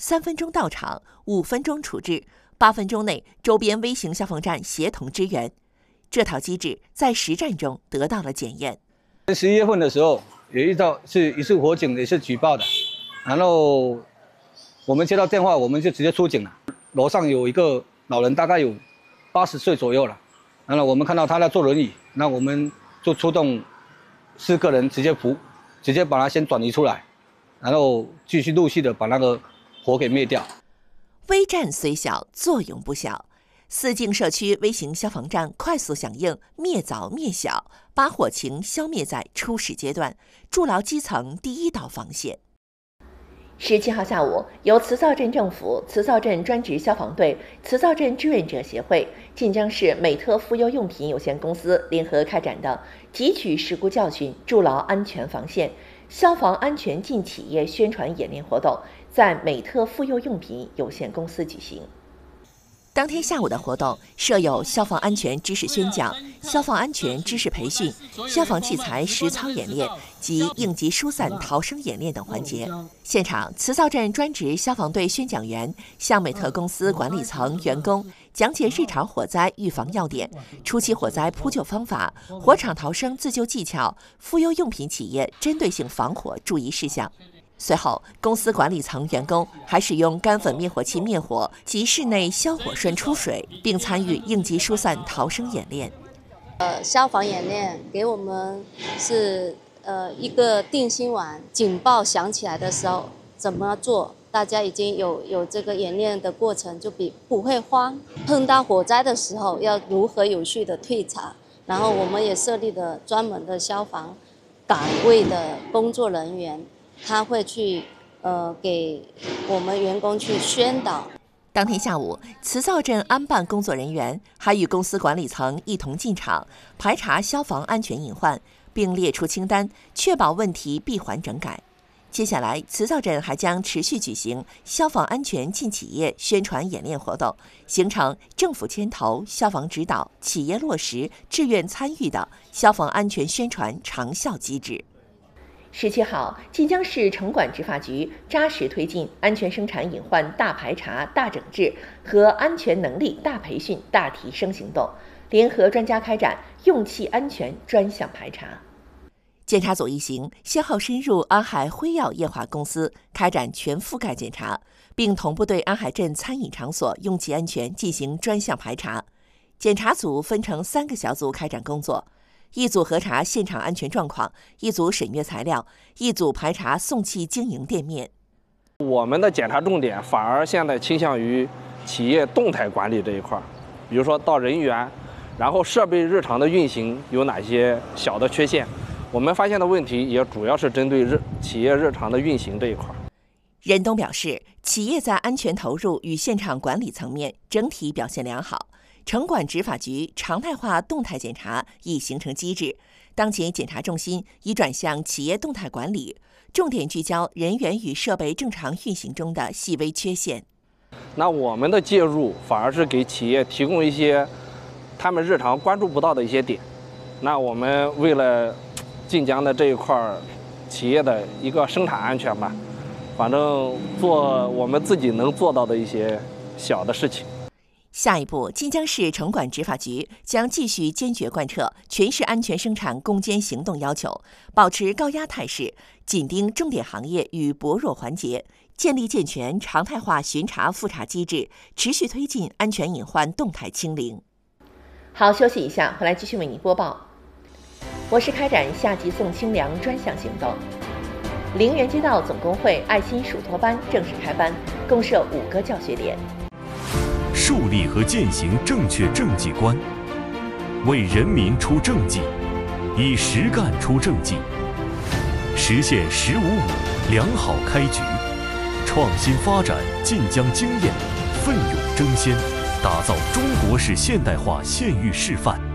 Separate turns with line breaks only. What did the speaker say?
3分钟到场，5分钟处置，8分钟内周边微型消防站协同支援。这套机制在实战中得到了检验。
11月份的时候，也遇到一次火警，也是举报的，然后我们接到电话，我们就直接出警了。楼上有一个老人，大概有80岁左右了，然后我们看到他在坐轮椅，那我们就出动4个人直接把他先转移出来，然后继续陆续的把那个火给灭掉。
微战虽小，作用不小。4境社区微型消防站快速响应，灭早灭小，把火情消灭在初始阶段，筑牢基层第一道防线。17号下午，由慈灶镇政府、慈灶镇专职消防队、慈灶镇志愿者协会、晋江市美特妇幼用品有限公司联合开展的汲取事故教训、筑牢安全防线消防安全进企业宣传演练活动在美特妇幼用品有限公司举行。当天下午的活动设有消防安全知识宣讲、消防安全知识培训、消防器材实操演练及应急疏散逃生演练等环节。现场，慈灶镇专职消防队宣讲员向美特公司管理层员工讲解日常火灾预防要点、初期火灾扑救方法、火场逃生自救技巧、妇幼用品企业针对性防火注意事项。随后，公司管理层员工还使用干粉灭火器灭火及室内消火栓出水，并参与应急疏散逃生演练。
消防演练给我们是一个定心丸，警报响起来的时候怎么做？大家已经有这个演练的过程，就不会慌。碰到火灾的时候要如何有序的退场？然后我们也设立了专门的消防岗位的工作人员。他会去给我们员工去宣导。
当天下午，慈灶镇安办工作人员还与公司管理层一同进场排查消防安全隐患，并列出清单，确保问题闭环整改。接下来，慈灶镇还将持续举行消防安全进企业宣传演练活动，形成政府牵头、消防指导、企业落实、志愿参与的消防安全宣传长效机制。17号，晋江市城管执法局扎实推进安全生产隐患大排查、大整治和安全能力大培训、大提升行动，联合专家开展用气安全专项排查。检查组一行先后深入安海辉耀液化公司，开展全覆盖检查，并同步对安海镇餐饮场所用气安全进行专项排查。检查组分成3个小组开展工作。一组核查现场安全状况，一组审阅材料，一组排查送气经营店面。
我们的检查重点反而现在倾向于企业动态管理这一块，比如说到人员，然后设备日常的运行有哪些小的缺陷，我们发现的问题也主要是针对企业日常的运行这一块。
任东表示，企业在安全投入与现场管理层面整体表现良好。城管执法局常态化动态检查已形成机制，当前检查重心已转向企业动态管理，重点聚焦人员与设备正常运行中的细微缺陷。
那我们的介入反而是给企业提供一些他们日常关注不到的一些点。那我们为了晋江的这一块企业的一个生产安全吧，反正做我们自己能做到的一些小的事情。
下一步，晋江市城管执法局将继续坚决贯彻全市安全生产攻坚行动要求，保持高压态势，紧盯重点行业与薄弱环节，建立健全常态化巡查复查机制，持续推进安全隐患动态清零。好，休息一下，回来继续为您播报。我市开展夏季送清凉专项行动。陵园街道总工会爱心属托班正式开班，共设5个教学点。
树立和践行正确政绩观，为人民出政绩，以实干出政绩，实现“1055”良好开局，创新发展晋江经验，奋勇争先，打造中国式现代化县域示范。